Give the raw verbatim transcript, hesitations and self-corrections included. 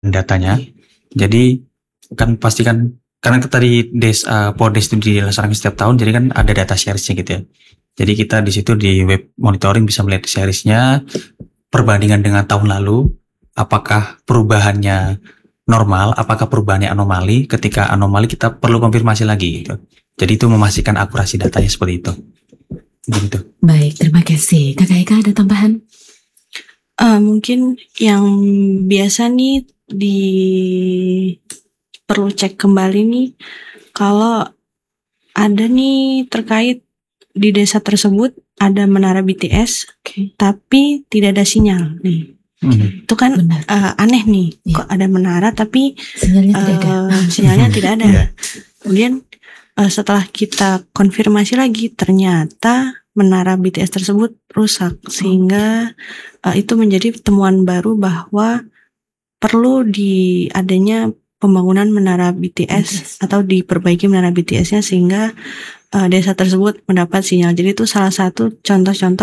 datanya. Jadi kan pasti kan karena itu tadi des uh, Podes itu dilaksanakan setiap tahun, jadi kan ada data seriesnya gitu ya. Jadi kita di situ di web monitoring bisa melihat seriesnya, perbandingan dengan tahun lalu, apakah perubahannya normal, apakah perubahannya anomali. Ketika anomali kita perlu konfirmasi lagi gitu. Jadi itu memastikan akurasi datanya seperti itu. Gitu. Baik, terima kasih. Kakak Eka ada tambahan? Uh, mungkin yang biasa nih di perlu cek kembali nih kalau ada nih terkait di desa tersebut ada menara B T S, okay, tapi tidak ada sinyal nih. Hmm. Itu kan uh, aneh nih, ya. Kok ada menara tapi sinyalnya uh, tidak ada. Sinyalnya tidak ada. Yeah. Kemudian uh, setelah kita konfirmasi lagi ternyata menara B T S tersebut rusak, sehingga uh, itu menjadi temuan baru bahwa perlu di adanya pembangunan menara B T S, B T S. Atau diperbaiki menara B T S-nya sehingga uh, desa tersebut mendapat sinyal. Jadi itu salah satu contoh-contoh